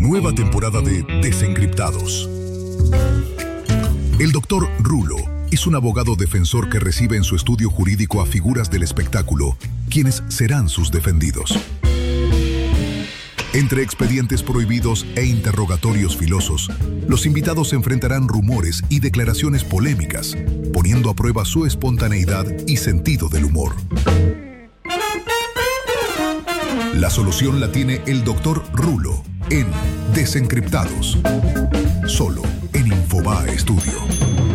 Nueva temporada de Desencriptados. El doctor Rulo es un abogado defensor que recibe en su estudio jurídico a figuras del espectáculo, quienes serán sus defendidos. Entre expedientes prohibidos e interrogatorios filosos, los invitados enfrentarán rumores y declaraciones polémicas, poniendo a prueba su espontaneidad y sentido del humor. La solución la tiene el doctor Rulo en Desencriptados, solo en Infobae Studio.